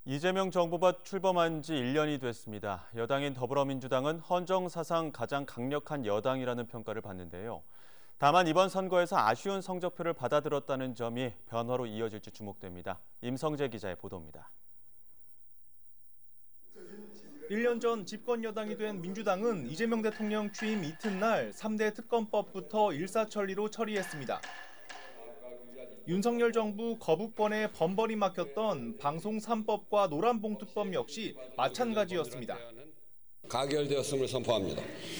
이재명 정부가 출범한 지 1년이 됐습니다. 여당인 더불어민주당은 헌정 사상 가장 강력한 여당이라는 평가를 받는데요. 다만 이번 선거에서 아쉬운 성적표를 받아들었다는 점이 변화로 이어질지 주목됩니다. 임성재 기자의 보도입니다. 1년 전 집권 여당이 된 민주당은 이재명 대통령 취임 이튿날 3대 특검법부터 일사천리로 처리했습니다. 윤석열 정부 거부권에 번번이 막혔던 방송 3법과 노란봉투법 역시 마찬가지였습니다. 가결되었음을 선포합니다.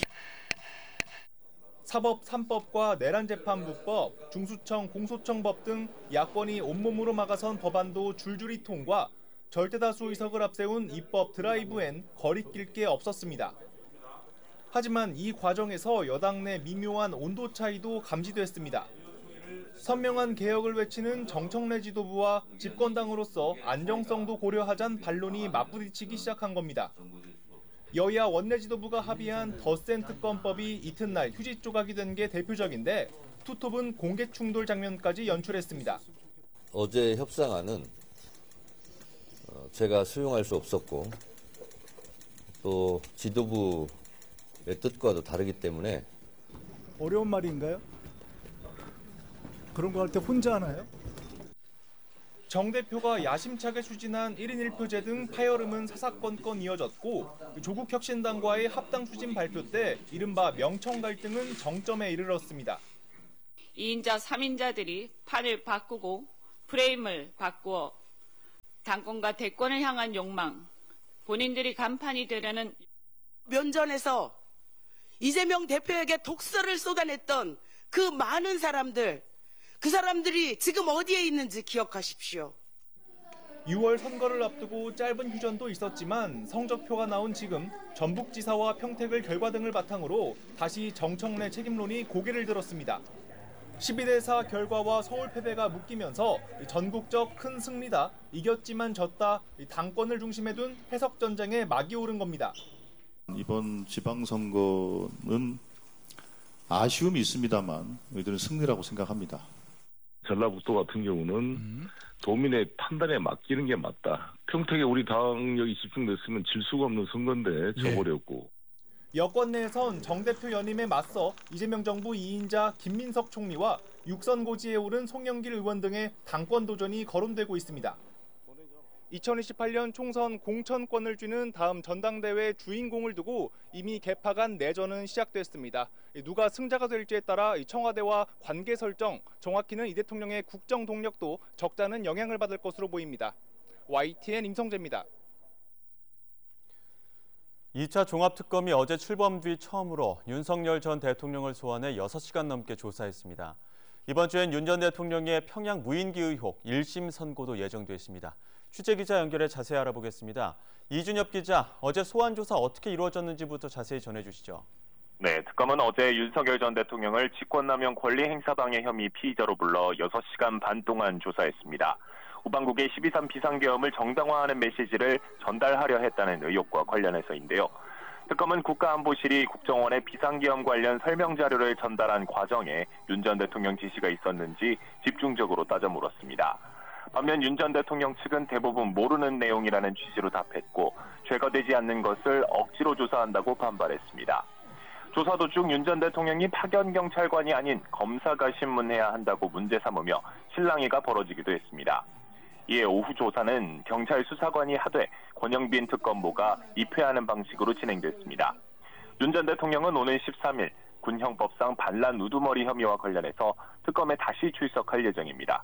사법 3법과 내란재판부법, 중수청 공소청법 등 야권이 온몸으로 막아선 법안도 줄줄이 통과, 절대다수 의석을 앞세운 입법 드라이브엔 거리낄 게 없었습니다. 하지만 이 과정에서 여당 내 미묘한 온도 차이도 감지됐습니다. 선명한 개혁을 외치는 정청래 지도부와 집권당으로서 안정성도 고려하잔 반론이 맞부딪히기 시작한 겁니다. 여야 원내 지도부가 합의한 더 센 특검법이 이튿날 휴지 조각이 된 게 대표적인데 투톱은 공개 충돌 장면까지 연출했습니다. 어제 협상안은 제가 수용할 수 없었고 또 지도부의 뜻과도 다르기 때문에 어려운 말인가요? 그런 거 할 때 혼자 하나요? 정 대표가 야심차게 추진한 1인 1표제 등 파열음은 사사건건 이어졌고 조국 혁신당과의 합당 추진 발표 때 이른바 명청 갈등은 정점에 이르렀습니다. 2인자, 3인자들이 판을 바꾸고 프레임을 바꾸어 당권과 대권을 향한 욕망, 본인들이 간판이 되려는 면전에서 이재명 대표에게 독설을 쏟아냈던 그 많은 사람들, 그 사람들이 지금 어디에 있는지 기억하십시오. 6월 선거를 앞두고 짧은 휴전도 있었지만 성적표가 나온 지금 전북지사와 평택을 결과 등을 바탕으로 다시 정청래 책임론이 고개를 들었습니다. 12대 4 결과와 서울 패배가 묶이면서 전국적 큰 승리다, 이겼지만 졌다, 당권을 중심에 둔 해석 전쟁에 막이 오른 겁니다. 이번 지방선거는 아쉬움이 있습니다만 저희들은 승리라고 생각합니다. 전라북도 같은 경우는 도민의 판단에 맡기는 게 맞다. 평택에 우리 당력이 집중됐으면 질 수가 없는 선거인데 져버렸고. 여권 내에선 정 대표 연임에 맞서 이재명 정부 2인자 김민석 총리와 육선 고지에 오른 송영길 의원 등의 당권 도전이 거론되고 있습니다. 2028년 총선 공천권을 쥐는 다음 전당대회 주인공을 두고 이미 개파간 내전은 시작됐습니다. 누가 승자가 될지에 따라 청와대와 관계 설정, 정확히는 이 대통령의 국정 동력도 적잖은 영향을 받을 것으로 보입니다. YTN 임성재입니다. 2차 종합특검이 어제 출범 뒤 처음으로 윤석열 전 대통령을 소환해 6시간 넘게 조사했습니다. 이번 주엔 윤 전 대통령의 평양 무인기 의혹 1심 선고도 예정돼 있습니다. 취재기자 연결해 자세히 알아보겠습니다. 이준엽 기자, 어제 소환 조사 어떻게 이루어졌는지부터 자세히 전해주시죠. 네, 특검은 어제 윤석열 전 대통령을 직권남용 권리행사방해 혐의 피의자로 불러 6시간 반 동안 조사했습니다. 우방국의 12.3 비상계엄을 정당화하는 메시지를 전달하려 했다는 의혹과 관련해서인데요. 특검은 국가안보실이 국정원에 비상계엄 관련 설명 자료를 전달한 과정에 윤 전 대통령 지시가 있었는지 집중적으로 따져 물었습니다. 반면 윤 전 대통령 측은 대부분 모르는 내용이라는 취지로 답했고 죄가되지 않는 것을 억지로 조사한다고 반발했습니다. 조사 도중 윤 전 대통령이 파견 경찰관이 아닌 검사가 신문해야 한다고 문제 삼으며 실랑이가 벌어지기도 했습니다. 이에 오후 조사는 경찰 수사관이 하되 권영빈 특검보가 입회하는 방식으로 진행됐습니다. 윤 전 대통령은 오는 13일 군형법상 반란 우두머리 혐의와 관련해서 특검에 다시 출석할 예정입니다.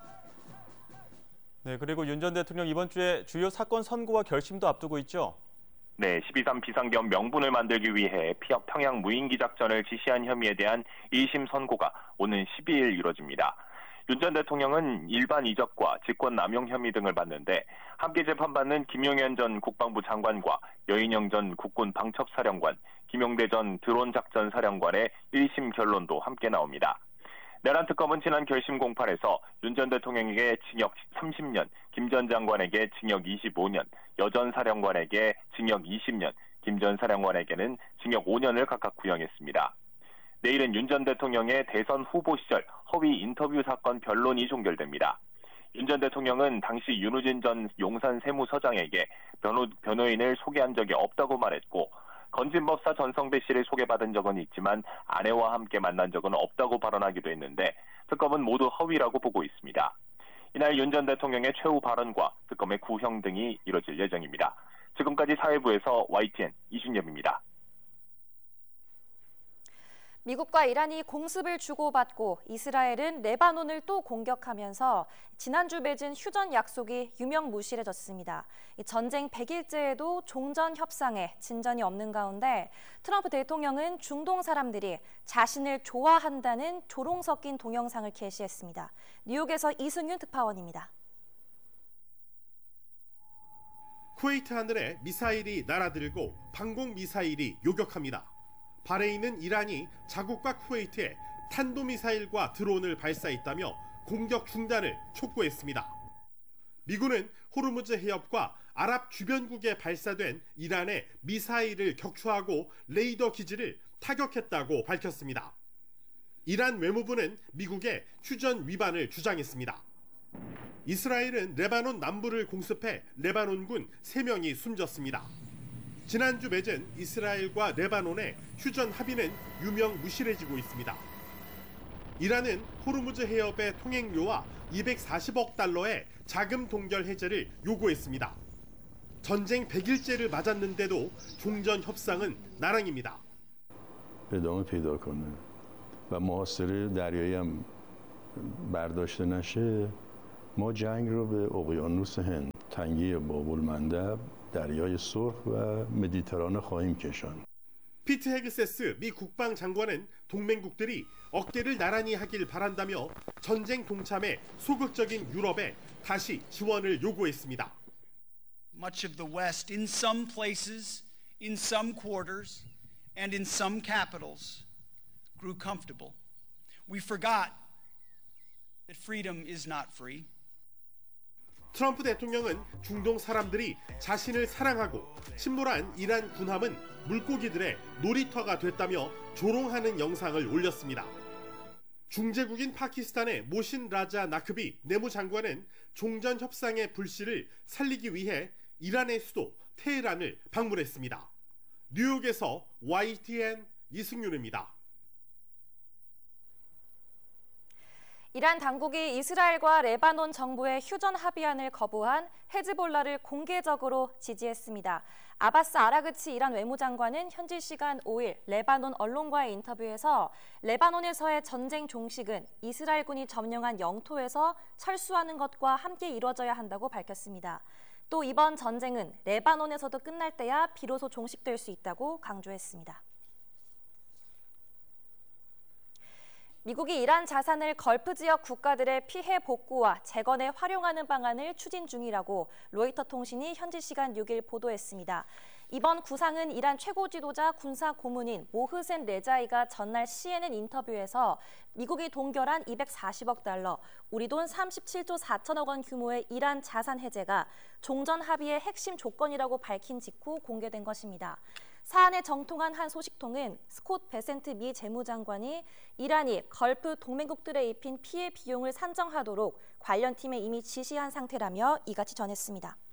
네, 그리고 윤 전 대통령 이번 주에 주요 사건 선고와 결심도 앞두고 있죠? 네, 12.3 비상계엄 명분을 만들기 위해 평양 무인기 작전을 지시한 혐의에 대한 1심 선고가 오는 12일 이뤄집니다. 윤 전 대통령은 일반 이적과 직권남용 혐의 등을 받는데 함께 재판받는 김용현 전 국방부 장관과 여인영 전 국군 방첩사령관, 김용대 전 드론작전사령관의 1심 결론도 함께 나옵니다. 내란특검은 지난 결심 공판에서 윤 전 대통령에게 징역 30년, 김 전 장관에게 징역 25년, 여 전 사령관에게 징역 20년, 김 전 사령관에게는 징역 5년을 각각 구형했습니다. 내일은 윤 전 대통령의 대선 후보 시절 허위 인터뷰 사건 변론이 종결됩니다. 윤 전 대통령은 당시 윤우진 전 용산 세무서장에게 변호인을 소개한 적이 없다고 말했고 건진법사 전성배 씨를 소개받은 적은 있지만 아내와 함께 만난 적은 없다고 발언하기도 했는데 특검은 모두 허위라고 보고 있습니다. 이날 윤 전 대통령의 최후 발언과 특검의 구형 등이 이뤄질 예정입니다. 지금까지 사회부에서 YTN 이준엽입니다. 미국과 이란이 공습을 주고받고 이스라엘은 레바논을 또 공격하면서 지난주 맺은 휴전 약속이 유명무실해졌습니다. 전쟁 100일째에도 종전 협상에 진전이 없는 가운데 트럼프 대통령은 중동 사람들이 자신을 좋아한다는 조롱 섞인 동영상을 게시했습니다. 뉴욕에서 이승윤 특파원입니다. 쿠웨이트 하늘에 미사일이 날아들고 방공 미사일이 요격합니다. 바레인은 이란이 자국과 쿠웨이트에 탄도미사일과 드론을 발사했다며 공격 중단을 촉구했습니다. 미군은 호르무즈 해협과 아랍 주변국에 발사된 이란의 미사일을 격추하고 레이더 기지를 타격했다고 밝혔습니다. 이란 외무부는 미국의 휴전 위반을 주장했습니다. 이스라엘은 레바논 남부를 공습해 레바논군 3명이 숨졌습니다. 지난주 맺은 이스라엘과 레바논의 휴전 합의는 유명무실해지고 있습니다. 이란은 호르무즈 해협의 통행료와 240억 달러의 자금 동결 해제를 요구했습니다. 전쟁 100일째를 맞았는데도 종전 협상은 나랑입니다. ادامه پیدا کنه و محاصره دریایی هم برداشته نشه ما جنگ رو به اقیانوس هند تنگه بابل مندب دریای سرخ و مدیترانه خواهیم کشاند. 피트 헤그세스 미 국방장관은 동맹국들이 어깨를 나란히 하길 바란다며 전쟁 동참에 소극적인 유럽에 다시 지원을 요구했습니다. Much of the West, in some places, in some quarters, and in some capitals, grew comfortable. We forgot that freedom is not free. 트럼프 대통령은 중동 사람들이 자신을 사랑하고 침몰한 이란 군함은 물고기들의 놀이터가 됐다며 조롱하는 영상을 올렸습니다. 중재국인 파키스탄의 모신 라자 나크비 내무장관은 종전 협상의 불씨를 살리기 위해 이란의 수도 테헤란을 방문했습니다. 뉴욕에서 YTN 이승윤입니다. 이란 당국이 이스라엘과 레바논 정부의 휴전 합의안을 거부한 헤즈볼라를 공개적으로 지지했습니다. 아바스 아라그치 이란 외무장관은 현지 시간 5일 레바논 언론과의 인터뷰에서 레바논에서의 전쟁 종식은 이스라엘군이 점령한 영토에서 철수하는 것과 함께 이루어져야 한다고 밝혔습니다. 또 이번 전쟁은 레바논에서도 끝날 때야 비로소 종식될 수 있다고 강조했습니다. 미국이 이란 자산을 걸프 지역 국가들의 피해 복구와 재건에 활용하는 방안을 추진 중이라고 로이터 통신이 현지 시간 6일 보도했습니다. 이번 구상은 이란 최고 지도자 군사 고문인 모흐센 레자이가 전날 CNN 인터뷰에서 미국이 동결한 240억 달러, 우리 돈 37조 4천억 원 규모의 이란 자산 해제가 종전 합의의 핵심 조건이라고 밝힌 직후 공개된 것입니다. 사안에 정통한 한 소식통은 스콧 베센트 미 재무장관이 이란이 걸프 동맹국들에 입힌 피해 비용을 산정하도록 관련 팀에 이미 지시한 상태라며 이같이 전했습니다.